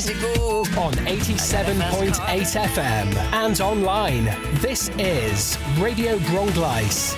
things to go. On 87.8 FM and online. This is Radio Bronglice.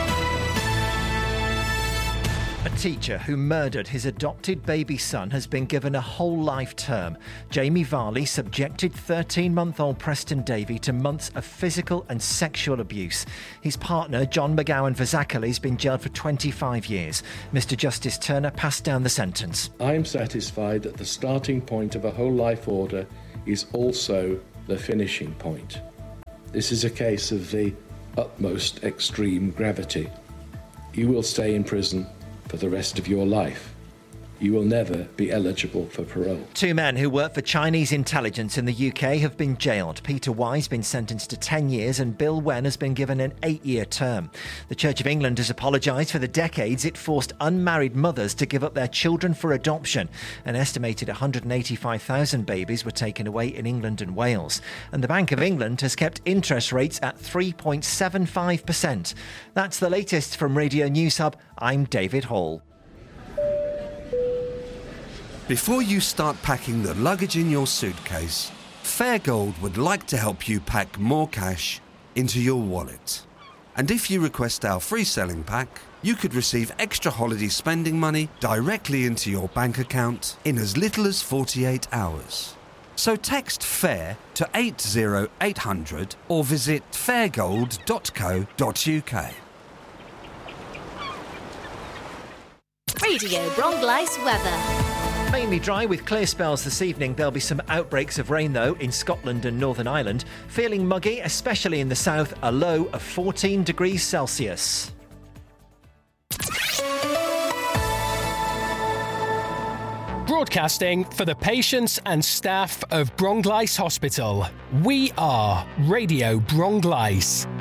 A teacher who murdered his adopted baby son has been given a whole life term. Jamie Varley subjected 13-month-old Preston Davey to months of physical and sexual abuse. His partner, John McGowan Verzakali, has been jailed for 25 years. Mr Justice Turner passed down the sentence. I am satisfied that the starting point of a whole life order is also the finishing point. This is a case of the utmost extreme gravity. You will stay in prison for the rest of your life. You will never be eligible for parole. Two men who work for Chinese intelligence in the UK have been jailed. Peter Wise has been sentenced to 10 years and Bill Wen has been given an 8-year term. The Church of England has apologised for the decades it forced unmarried mothers to give up their children for adoption. An estimated 185,000 babies were taken away in England and Wales. And the Bank of England has kept interest rates at 3.75%. That's the latest from Radio News Hub. I'm David Hall. Before you start packing the luggage in your suitcase, Fairgold would like to help you pack more cash into your wallet. And if you request our free selling pack, you could receive extra holiday spending money directly into your bank account in as little as 48 hours. So text FAIR to 80800 or visit fairgold.co.uk. Radio Bronglice weather. Mainly dry with clear spells this evening. There'll be some outbreaks of rain, though, in Scotland and Northern Ireland. Feeling muggy, especially in the south, a low of 14 degrees Celsius. Broadcasting for the patients and staff of Bronglice Hospital. We are Radio Bronglice.